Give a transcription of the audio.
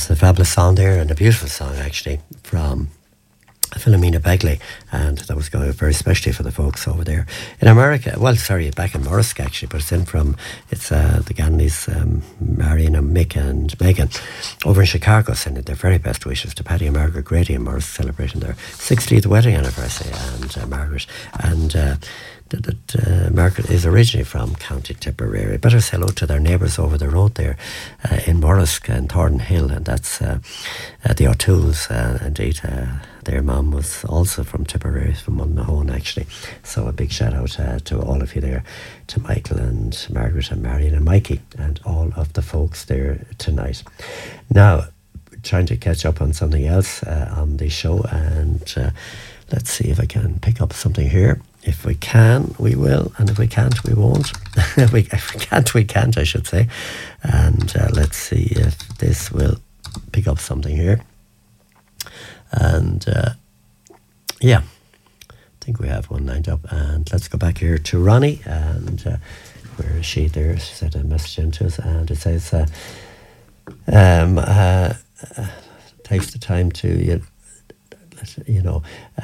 was a fabulous song there, and a beautiful song actually from Philomena Begley, and that was going very specially for the folks over there in America. Well, sorry, back in Morrisk actually, but it's the Ganleys, Marion and Mick and Megan over in Chicago, sending their very best wishes to Paddy and Margaret Grady in Morrisk, celebrating their 60th wedding anniversary, and Margaret and that Margaret is originally from County Tipperary. Better say hello to their neighbours over the road there in Morrisk and Thornhill, and that's the O'Tooles. Indeed, their mum was also from Tipperary, from Munahone actually. So a big shout out to all of you there, to Michael and Margaret and Marion and Mikey and all of the folks there tonight. Now, trying to catch up on something else on the show, and let's see if I can pick up something here. If we can, we will, and if we can't, we won't. If we can't, we can't, I should say. And let's see if this will pick up something here. And yeah, I think we have one lined up. And let's go back here to Ronnie. And where is she there? She sent a message into us, and it says, takes the time to, you know,